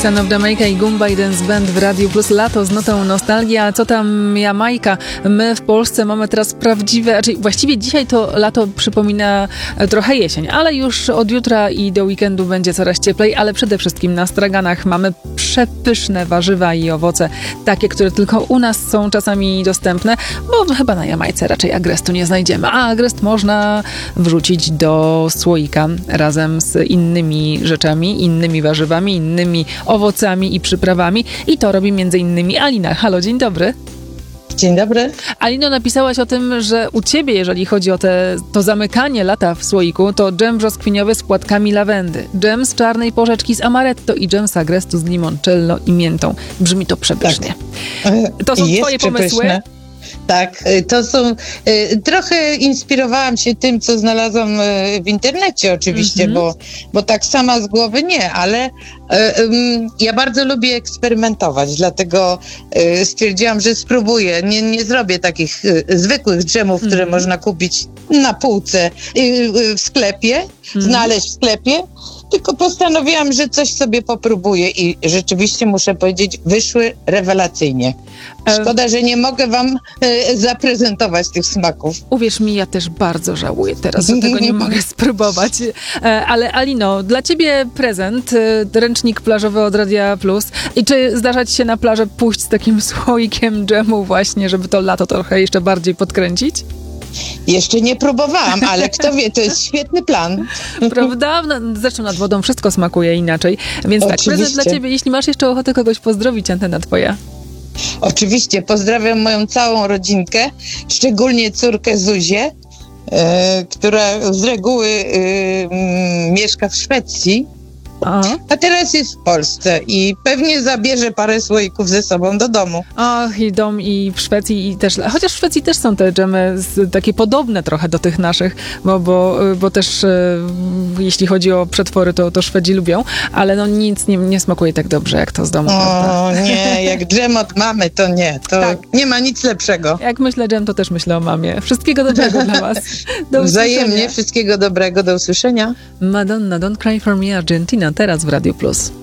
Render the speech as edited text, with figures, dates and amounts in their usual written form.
Son of Jamaica i Goombay Dance Band w Radiu Plus. Lato z notą nostalgii, a co tam Jamajka? My w Polsce mamy teraz prawdziwe, właściwie dzisiaj to lato przypomina trochę jesień, ale już od jutra i do weekendu będzie coraz cieplej, ale przede wszystkim na straganach mamy przepyszne warzywa i owoce, takie, które tylko u nas są czasami dostępne, bo chyba na Jamajce raczej agrestu nie znajdziemy, a agrest można wrzucić do słoika razem z innymi rzeczami, innymi warzywami, innymi owocami i przyprawami i to robi między innymi Alina. Halo, dzień dobry. Dzień dobry. Alino, napisałaś o tym, że u ciebie, jeżeli chodzi o to zamykanie lata w słoiku, to dżem brzoskwiniowy z płatkami lawendy, dżem z czarnej porzeczki z amaretto i dżem z agrestu z limoncello i miętą. Brzmi to przepysznie. Tak. To są twoje pomysły? Tak, to są... Trochę inspirowałam się tym, co znalazłam w internecie oczywiście, bo tak sama z głowy nie, ale ja bardzo lubię eksperymentować, dlatego stwierdziłam, że spróbuję. Nie zrobię takich zwykłych dżemów, które można kupić na półce w sklepie, znaleźć w sklepie, tylko postanowiłam, że coś sobie popróbuję i rzeczywiście muszę powiedzieć, wyszły rewelacyjnie. Szkoda, że nie mogę wam zaprezentować tych smaków. Uwierz mi, ja też bardzo żałuję teraz, że tego nie mogę spróbować. Ale Alino, dla ciebie prezent, ręcznik plażowy od Radia Plus. I czy zdarza ci się na plażę pójść z takim słoikiem dżemu właśnie, żeby to lato trochę jeszcze bardziej podkręcić? Jeszcze nie próbowałam, ale kto wie, to jest świetny plan. Prawda? Zresztą nad wodą wszystko smakuje inaczej. Więc oczywiście. Tak, prezent dla ciebie. Jeśli masz jeszcze ochotę kogoś pozdrowić, antena twoja. Oczywiście, pozdrawiam moją całą rodzinkę, szczególnie córkę Zuzię, która z reguły mieszka w Szwecji, a teraz jest w Polsce i pewnie zabierze parę słoików ze sobą do domu. Ach, i dom i w Szwecji i też, chociaż w Szwecji też są te dżemy takie podobne trochę do tych naszych, bo też jeśli chodzi o przetwory, to Szwedzi lubią, ale no nic nie smakuje tak dobrze jak to z domu. O nie, jak dżem od mamy, to nie, to tak. Nie ma nic lepszego. Jak myślę dżem, to też myślę o mamie. Wszystkiego dobrego dla was. Do wzajemnie, wszystkiego dobrego, do usłyszenia. Madonna, Don't Cry For Me, Argentina, teraz w Radiu Plus.